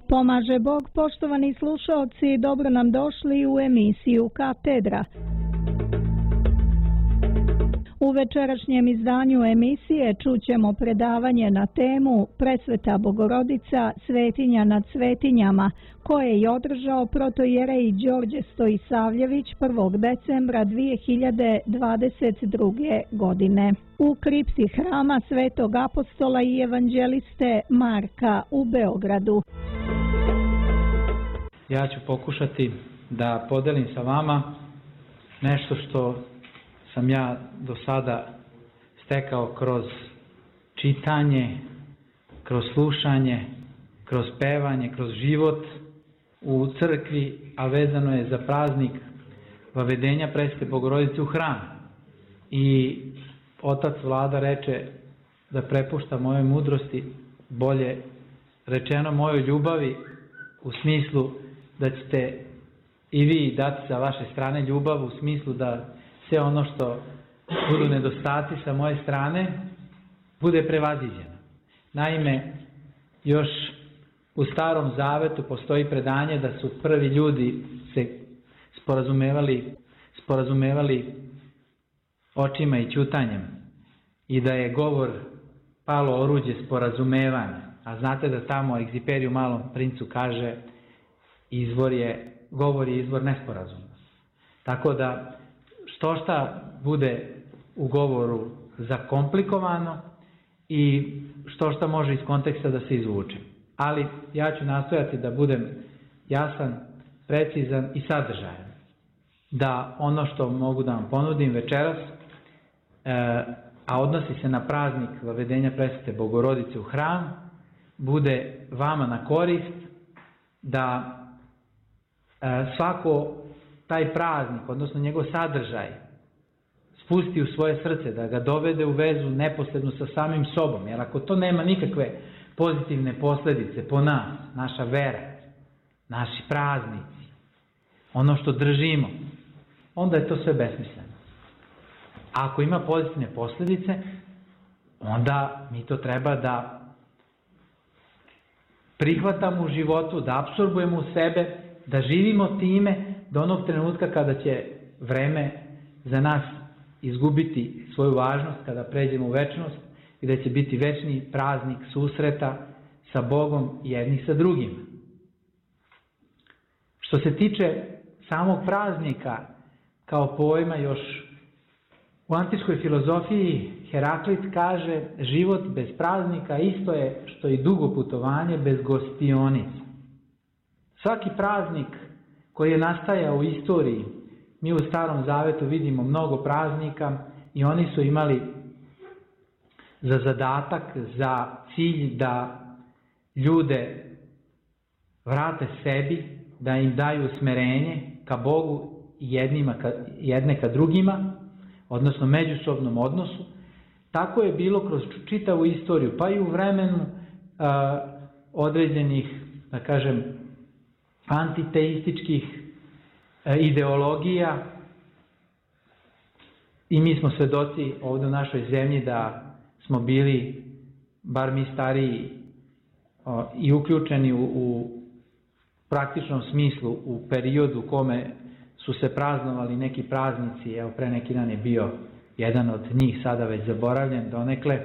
Pomaže Bog, poštovani slušaoci, dobro nam došli u emisiju Katedra. U večerašnjem izdanju emisije čućemo predavanje na temu Presveta Bogorodica, svetinja nad svetinjama, koje je održao protoijerej Đorđe Stojisavljević 1. decembra 2022. godine u kripti hrama Svetog apostola i evanđeliste Marka u Beogradu. Ja ću pokušati da podelim sa vama nešto što sam ja do sada stekao kroz čitanje, kroz slušanje, kroz pevanje, kroz život u crkvi, a vezano je za praznik Vavedenja Presvete Bogorodice u hram. I otac Vlada reče da prepušta mojoj mudrosti, bolje rečeno mojoj ljubavi, u smislu da ćete i vi dati sa vaše strane ljubav, u smislu da sve ono što budu nedostaci sa moje strane bude prevaziđeno. Naime, još u Starom Zavetu postoji predanje da su prvi ljudi se sporazumevali očima i ćutanjem i da je govor palo oruđe sporazumevanja. A znate da tamo Egziperi u Malom princu kaže govor je izvor nesporazuma. Tako da što šta bude u govoru zakomplikovano i što šta može iz konteksta da se izvuče. Ali ja ću nastojati da budem jasan, precizan i sadržajan. Da ono što mogu da vam ponudim večeras, a odnosi se na praznik Vavedenja Presvete Bogorodice u hram, bude vama na korist, da svako taj praznik, odnosno njegov sadržaj, spusti u svoje srce, da ga dovede u vezu neposredno sa samim sobom. Jer ako to nema nikakve pozitivne posljedice po nas, naša vera, naši praznici, ono što držimo, onda je to sve besmisleno. A ako ima pozitivne posljedice, onda mi to treba da prihvatamo u životu, da apsorbujemo u sebe, da živimo time do onog trenutka kada će vreme za nas izgubiti svoju važnost, kada pređemo u večnost i da će biti večni praznik susreta sa Bogom i jedni sa drugim. Što se tiče samog praznika kao pojma, još u antičkoj filozofiji Heraklit kaže: život bez praznika isto je što i dugo putovanje bez gostionica. Svaki praznik koji je nastajao u istoriji, mi u Starom Zavetu vidimo mnogo praznika i oni su imali za zadatak, za cilj da ljude vrate sebi, da im daju usmerenje ka Bogu i jedne ka drugima, odnosno međusobnom odnosu. Tako je bilo kroz čitavu istoriju, pa i u vremenu određenih, da kažem, antiteističkih ideologija. I mi smo svedoci ovdje u našoj zemlji da smo bili, bar mi stariji, i uključeni u praktičnom smislu u periodu u kome su se praznovali neki praznici. Evo, pre neki dan je bio jedan od njih, sada već zaboravljen donekle,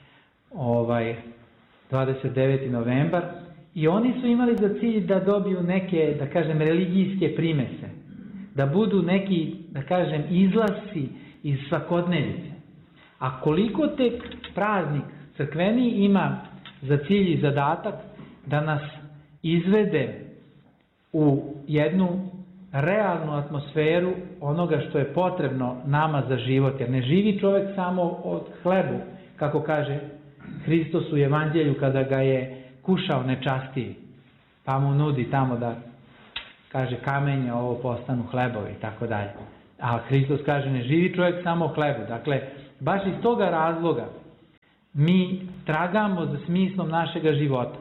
29. novembar, i oni su imali za cilj da dobiju neke, da kažem, religijske primese, da budu neki, da kažem, izlasci iz svakodnevice. A koliko tek praznik crkveni ima za cilj i zadatak da nas izvede u jednu realnu atmosferu onoga što je potrebno nama za život. Jer ne živi čovjek samo od hlebu, kako kaže Hristos u Evanđelju kada ga je kušao nečastivi, pa mu nudi tamo da, kaže, kamenje ovo postanu hlebovi i tako dalje. A Hristos kaže: ne živi čovjek samo o hlebu. Dakle, baš iz toga razloga mi tragamo za smislom našega života.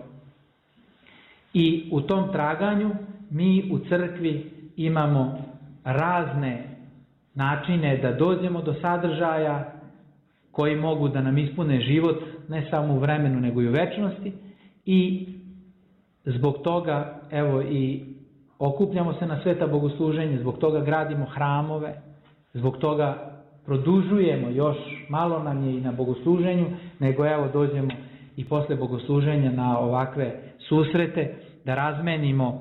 I u tom traganju mi u crkvi imamo razne načine da dođemo do sadržaja koji mogu da nam ispune život ne samo u vremenu nego i u večnosti, i zbog toga, evo, i okupljamo se na sveta bogosluženja, zbog toga gradimo hramove, zbog toga produžujemo još, malo nam je i na bogosluženju, nego evo dođemo i posle bogosluženja na ovakve susrete, da razmenimo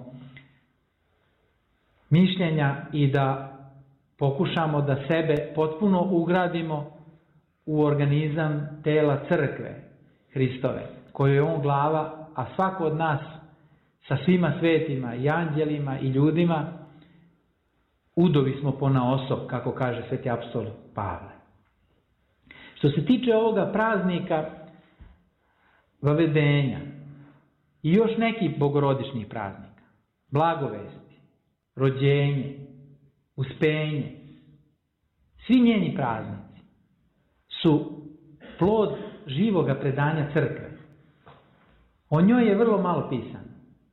mišljenja i da pokušamo da sebe potpuno ugradimo u organizam tela crkve Hristove, koju je on glava, a svako od nas sa svima svetima i anđelima i ljudima udovi smo ponaosob, kako kaže sveti apostol Pavle. Što se tiče ovoga praznika Vavedenja i još nekih bogorodičnih praznika, Blagovesti, Rođenje, Uspenje, svi njeni praznici su plod živoga predanja crkve. O njoj je vrlo malo pisano.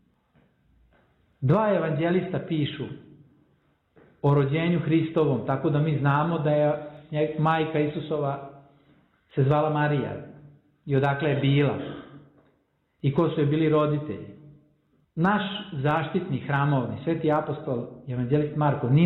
2 evanđelista pišu o rođenju Hristovom, tako da mi znamo da je majka Isusova se zvala Marija i odakle je bila i ko su je bili roditelji. Naš zaštitni hramovni, sveti apostol, evanđelist Marko, ni